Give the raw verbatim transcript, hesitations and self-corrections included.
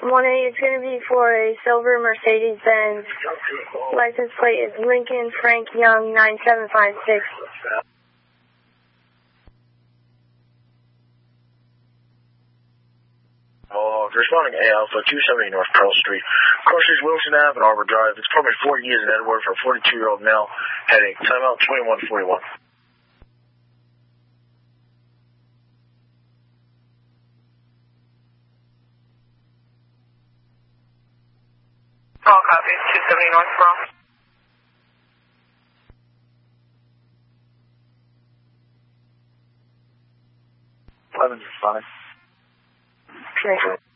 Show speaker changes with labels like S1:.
S1: one A is going to be for a silver Mercedes-Benz. License plate is Lincoln Frank Young nine seven five six.
S2: Oh, responding A Alpha two seventy North Pearl Street. Crossings Wilson Avenue and Arbor Drive. It's probably four years in Edward for a forty-two-year-old male. Heading. Timeout twenty-one forty-one.
S3: All copies, two seventy North Pearl.
S2: eleven is fine.
S1: Okay.